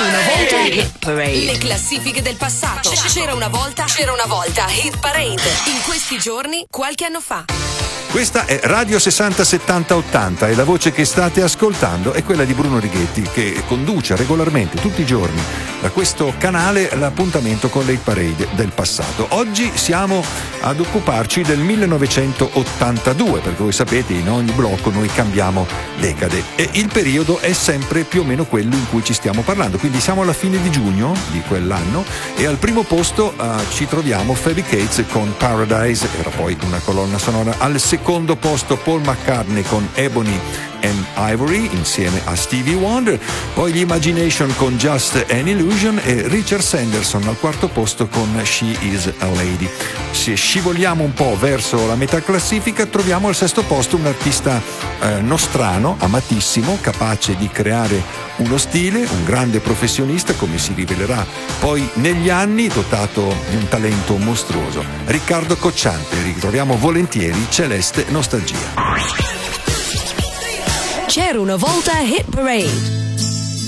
una volta Hit Parade. Le classifiche del passato. C'era una volta Hit Parade. In questi giorni, qualche anno fa. Questa è Radio 60 70 80 e la voce che state ascoltando è quella di Bruno Righetti, che conduce regolarmente tutti i giorni da questo canale l'appuntamento con le Hit Parade del passato. Oggi siamo ad occuparci del 1982, perché voi sapete in ogni blocco noi cambiamo decade e il periodo è sempre più o meno quello in cui ci stiamo parlando, quindi siamo alla fine di giugno di quell'anno e al primo posto ci troviamo Phoebe Cates con Paradise, era poi una colonna sonora. Al secondo posto Paul McCartney con Ebony and Ivory insieme a Stevie Wonder, poi gli Imagination con Just an Illusion e Richard Sanderson al quarto posto con She Is a Lady. Se scivoliamo un po' verso la metà classifica troviamo al sesto posto un artista nostrano, amatissimo, capace di creare uno stile, un grande professionista come si rivelerà poi negli anni, dotato di un talento mostruoso. Riccardo Cocciante, ritroviamo volentieri Celeste Nostalgia. C'era una volta Hit Parade.